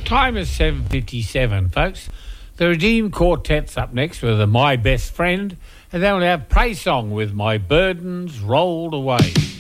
Time is 7:57, folks. The Redeem Quartet's up next with My Best Friend, and then we'll have Praise Song with My Burdens Rolled Away.